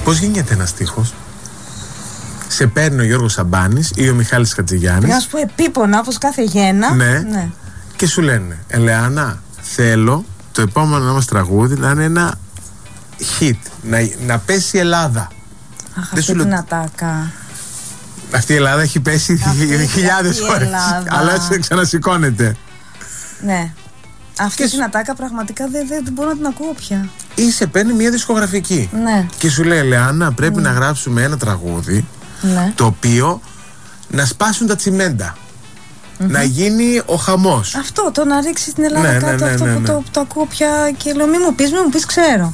Πώς γίνεται ένας στίχος? Σε παίρνει ο Γιώργος Σαμπάνης ή ο Μιχάλης Χατζηγιάννης. Να σου πω επίπονα, όπως κάθε γένα. Ναι. Και σου λένε, Ελεάνα, θέλω το επόμενο μας τραγούδι να είναι ένα hit, να πέσει η Ελλάδα. Αχ, αυτή την ατάκα. Αυτή η Ελλάδα έχει πέσει χιλιάδες φορές, αλλά έτσι ξανασηκώνεται. Ναι. Αυτή την ατάκα πραγματικά δεν μπορώ να την ακούω πια. Ή σε παίρνει μια δισκογραφική. Ναι. Και σου λέει, Ελεάνα, πρέπει να γράψουμε ένα τραγούδι, το οποίο να σπάσουν τα τσιμέντα. Να γίνει ο χαμός. Αυτό, το να ρίξει την Ελλάδα κάτω, αυτό που το ακούω πια και λέω μη μου πεις, ξέρω.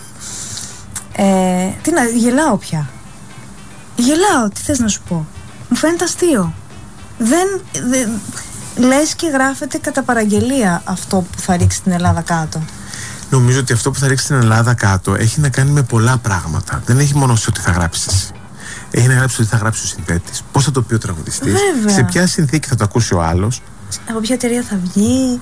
Τι να, γελάω πια. Γελάω, τι θες να σου πω. Μου φαίνεται αστείο. Λες και γράφεται κατά παραγγελία αυτό που θα ρίξει την Ελλάδα κάτω. Νομίζω ότι αυτό που θα ρίξει την Ελλάδα κάτω έχει να κάνει με πολλά πράγματα. Δεν έχει μόνο σε ότι θα γράψεις. Έχει να γράψει ότι θα γράψει ο συνθέτης, πώς θα το πει ο τραγουδιστής, σε ποια συνθήκη θα το ακούσει ο άλλος, από ποια εταιρεία θα βγει,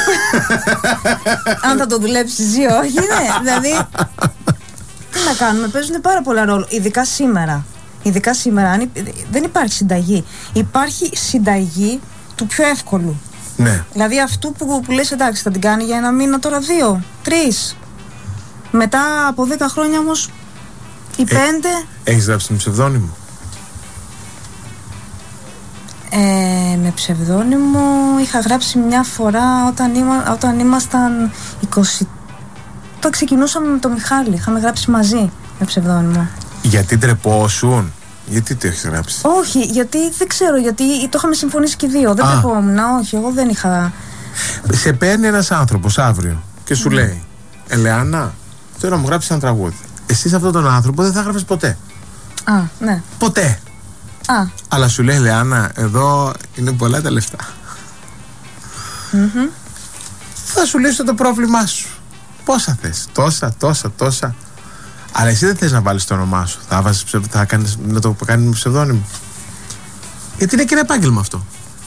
αν θα το δουλέψει ή όχι. Ναι, δηλαδή τι να κάνουμε, παίζουν πάρα πολλά ρόλο. Ειδικά σήμερα δεν υπάρχει συνταγή. Υπάρχει συνταγή του πιο εύκολου. Ναι. Δηλαδή αυτού που λες εντάξει θα την κάνει για ένα μήνα, τώρα 2-3. Μετά από 10 χρόνια όμως οι 5. Έχεις γράψει με ψευδόνυμο? Με ψευδόνυμο είχα γράψει μια φορά όταν ήμασταν 20. Το ξεκινούσαμε με τον Μιχάλη. Είχαμε γράψει μαζί με ψευδόνυμο. Γιατί ντρεπόσουν? Γιατί το έχεις γράψει? Όχι, γιατί δεν ξέρω, γιατί το είχαμε συμφωνήσει και δύο. Δεν ντρεπόμουν, όχι, εγώ δεν είχα. Σε παίρνει ένας άνθρωπος αύριο και σου λέει, Ελεάνα, θέλω να μου γράψεις ένα τραγούδι. Εσύ σε αυτόν τον άνθρωπο δεν θα γράφεις ποτέ. Ναι. Ποτέ. Αλλά σου λέει, Ελεάνα, εδώ είναι πολλά τα λεφτά. Θα σου λύσω το πρόβλημά σου. Πόσα θες? Τόσα. Αλλά εσύ δεν θες να βάλεις το όνομά σου. Να το κάνεις με ψευδόνυμο. Γιατί είναι και ένα επάγγελμα αυτό.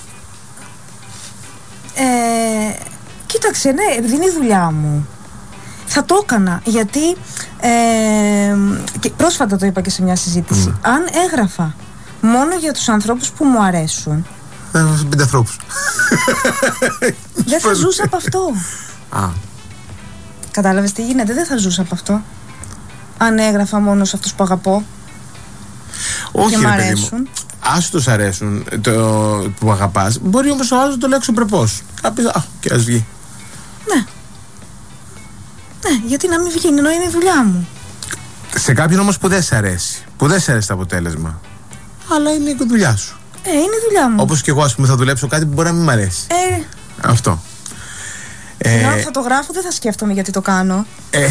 Κοίταξε, ναι, επειδή είναι η δουλειά μου. Θα το έκανα, γιατί και πρόσφατα το είπα και σε μια συζήτηση. Αν έγραφα μόνο για τους ανθρώπους που μου αρέσουν, 5 ανθρώπους. δεν θα ζούσα από αυτό. Κατάλαβες τι γίνεται? Δεν θα ζούσα από αυτό. Αν έγραφα μόνο σε αυτούς που αγαπώ. Όχι, και μ' αρέσουν. Άσου τους αρέσουν που αγαπάς. Μπορεί όμως ο άλλος να το λέει εξωπρεπώς. Και ας βγει. Ναι, γιατί να μην βγει, ενώ είναι η δουλειά μου. Σε κάποιον όμως που δεν σε αρέσει, που δεν σε αρέσει το αποτέλεσμα, αλλά είναι η δουλειά σου. Είναι η δουλειά μου. Όπως και εγώ, ας πούμε, θα δουλέψω κάτι που μπορεί να μην μ' αρέσει. Αυτό. Αν θα το γράφω, δεν θα σκέφτομαι γιατί το κάνω.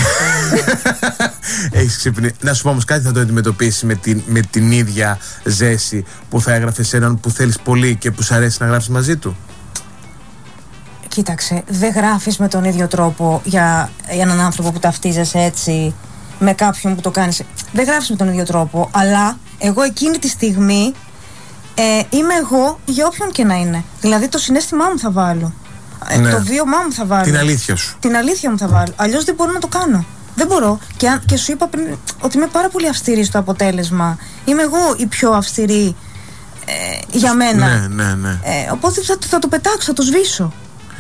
Έχεις ξυπνήσει. Να σου πω όμως κάτι, θα το αντιμετωπίσεις με την ίδια ζέση που θα έγραφες έναν που θέλεις πολύ και που σου αρέσει να γράψεις μαζί του? Κοίταξε, δεν γράφεις με τον ίδιο τρόπο για έναν άνθρωπο που ταυτίζεσαι έτσι με κάποιον που το κάνεις. Δεν γράφεις με τον ίδιο τρόπο, αλλά εγώ εκείνη τη στιγμή είμαι εγώ για όποιον και να είναι. Δηλαδή το συναίσθημά μου θα βάλω. Το βίωμά μου θα βάλω. Την αλήθεια σου. Την αλήθεια μου θα βάλω. Αλλιώς δεν μπορώ να το κάνω. Δεν μπορώ. Και σου είπα πριν ότι είμαι πάρα πολύ αυστηρή στο αποτέλεσμα. Είμαι εγώ η πιο αυστηρή για μένα. Ναι. Οπότε θα το πετάξω, θα το σβήσω.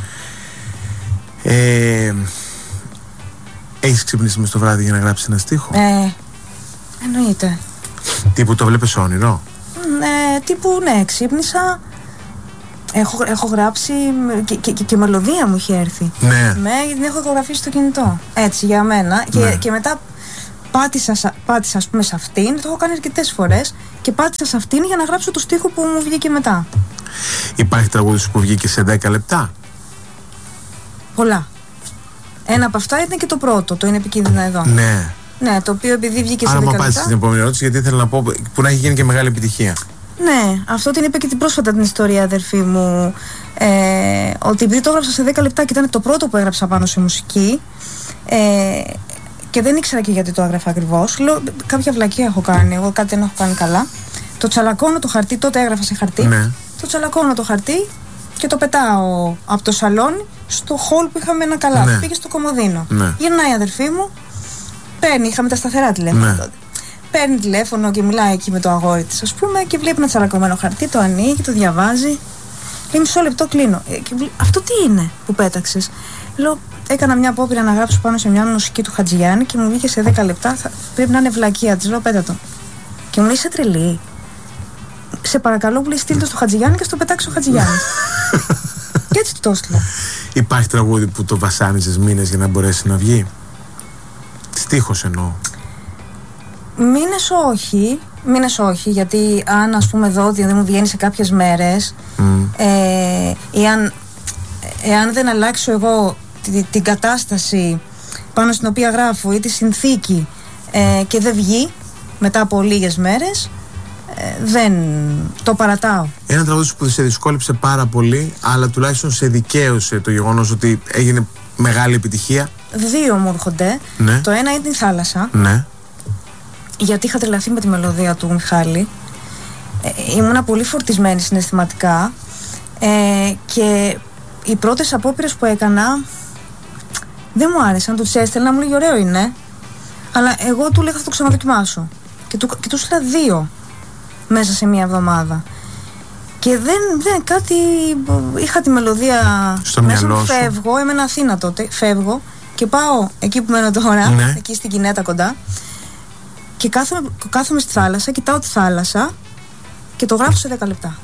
Έχεις ξυπνήσει μες το βράδυ για να γράψεις ένα στίχο? Εννοείται. Τύπου το βλέπεις όνειρο? Τύπου ναι, ξύπνησα. Έχω γράψει και μελωδία μου είχε έρθει. Ναι. Την έχω ηχογραφήσει στο κινητό. Έτσι για μένα. Και μετά πάτησα ας πούμε σε αυτήν. Το έχω κάνει αρκετές φορές. Και πάτησα σε αυτήν για να γράψω το στίχο που μου βγήκε μετά. Υπάρχει τραγούδι σου που βγήκε σε 10 λεπτά? Πολλά. Ένα από αυτά ήταν και το πρώτο. Το είναι επικίνδυνα εδώ. Ναι, το οποίο επειδή βγήκε σε 10 λεπτά. Άρα απάντησε στην επόμενη ερώτηση, γιατί ήθελα να πω που να έχει γίνει και μεγάλη επιτυχία. Ναι, αυτό την είπε και την πρόσφατα την ιστορία αδερφή μου. Ότι επειδή το έγραψα σε 10 λεπτά και ήταν το πρώτο που έγραψα πάνω σε μουσική, και δεν ήξερα και γιατί το έγραφα ακριβώς. Λέω, κάποια βλακεία έχω κάνει. Εγώ κάτι δεν έχω κάνει καλά. Το τσαλακώνω το χαρτί, τότε έγραφα σε χαρτί. Ναι. Το τσαλακώνω το χαρτί και το πετάω από το σαλόνι στο χολ που είχαμε ένα καλάθι. Πήγε στο κομοδίνο. Γυρνάει η αδερφή μου, παίρνει, είχαμε τα σταθερά τηλέφωνα τότε. παίρνει τηλέφωνο και μιλάει εκεί με το αγόρι της, ας πούμε, και βλέπει ένα τσαλακωμένο χαρτί, το ανοίγει, το διαβάζει. Λέει, μισό λεπτό, κλείνω. Αυτό τι είναι που πέταξες? Λέω, έκανα μια απόπειρα να γράψω πάνω σε μια μουσική του Χατζηγιάννη και μου βγήκε σε 10 λεπτά. Πρέπει να είναι βλακεία. Της λέω, πέτα το. Και μου λέει, είσαι τρελή? Σε παρακαλώ, που λέει, στείλ το στο Χατζηγιάννη και στο πετάξει ο Χατζηγιάννης. Και έτσι το έστειλα. Υπάρχει τραγούδι που το βασάνιζες μήνες για να μπορέσει να βγει? Στίχος εννοώ. Μήνες όχι, γιατί αν, ας πούμε, δω ότι δεν μου βγαίνει σε κάποιες μέρες, εάν δεν αλλάξω εγώ την κατάσταση πάνω στην οποία γράφω ή τη συνθήκη και δεν βγει μετά από λίγες μέρες, δεν το παρατάω. Ένα τραγούδι που σε δυσκόλεψε πάρα πολύ, αλλά τουλάχιστον σε δικαίωσε το γεγονός ότι έγινε μεγάλη επιτυχία? Δύο μου έρχονται. Ναι. Το ένα είναι η Θάλασσα. Ναι. Γιατί είχα τρελαθεί με τη μελωδία του Μιχάλη. Ήμουνα πολύ φορτισμένη συναισθηματικά και οι πρώτες απόπειρες που έκανα δεν μου άρεσαν. Του έστελνα, μου λέει ωραίο είναι, αλλά εγώ του λέγα θα το ξαναδοκιμάσω και του στείλα 2 μέσα σε μία εβδομάδα. Και δεν κάτι. Είχα τη μελωδία στο μυαλό σου. Φεύγω, έμενα Αθήνα τότε. Φεύγω και πάω εκεί που μένω τώρα, ναι, εκεί στην Κινέτα κοντά. Και κάθομαι στη θάλασσα, κοιτάω τη θάλασσα και το γράφω σε 10 λεπτά.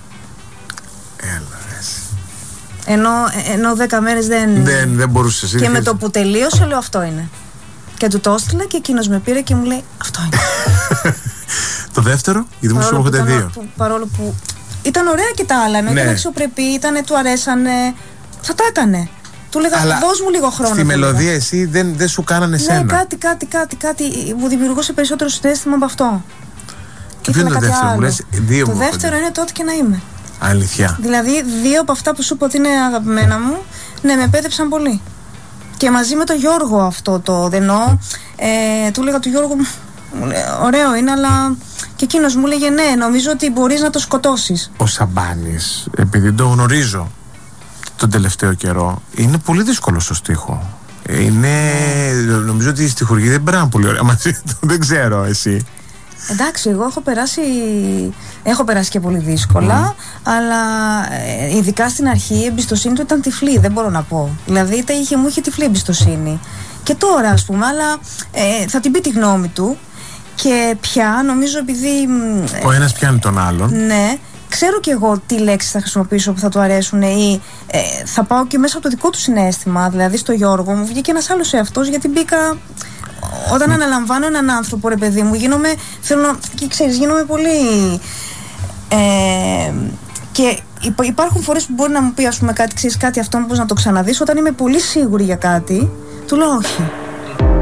Ενώ 10 μέρες δεν μπορούσες. Και με το που τελείωσε, λέω αυτό είναι. Και του το έστειλα και εκείνος με πήρε και μου λέει αυτό είναι. Το δεύτερο, γιατί μου σου έρχονται 2. Παρόλο που ήταν ωραία και τα άλλα, ενώ ήταν αξιοπρεπή, του αρέσανε, θα τα έκανε. Του λέγα, δώσ' μου λίγο χρόνο. Στη μελωδία εσύ δεν σου κάνανε σένα. Ναι, κάτι μου δημιουργούσε περισσότερο συναίσθημα από αυτό. Και ποιο είναι το δεύτερο, μου λες? Το δεύτερο είναι τότε και να είμαι. Αλήθεια. Δηλαδή 2 από αυτά που σου είπα ότι είναι αγαπημένα μου, ναι, με πέδεψαν πολύ. Και μαζί με τον Γιώργο αυτό το δενό, του λέγα του Γιώργου, ωραίο είναι, αλλά και εκείνος μου λέγε ναι, νομίζω ότι μπορείς να το σκοτώσεις. Ο Σαμπάνης, επειδή το γνωρίζω τον τελευταίο καιρό, είναι πολύ δύσκολο στο στίχο. Νομίζω ότι οι στιχουργοί δεν περνάνε πολύ ωραία μαζί του, δεν ξέρω εσύ. Εντάξει, εγώ έχω περάσει και πολύ δύσκολα, αλλά ειδικά στην αρχή η εμπιστοσύνη του ήταν τυφλή, δεν μπορώ να πω. Δηλαδή μου είχε τυφλή εμπιστοσύνη. Και τώρα, ας πούμε, αλλά θα την πει τη γνώμη του. Και πια νομίζω επειδή ο ένας πιάνει τον άλλον. Ναι, ξέρω κι εγώ τι λέξεις θα χρησιμοποιήσω που θα του αρέσουν ή θα πάω και μέσα από το δικό του συναίσθημα. Δηλαδή στο Γιώργο μου βγήκε ένας άλλος εαυτός, γιατί μπήκα. Όταν αναλαμβάνω έναν άνθρωπο, ρε παιδί μου, γίνομαι πολύ. Και υπάρχουν φορές που μπορεί να μου πει, ας πούμε, κάτι, ξέρεις κάτι, αυτό μήπως να το ξαναδείς. Όταν είμαι πολύ σίγουρη για κάτι, του λέω όχι.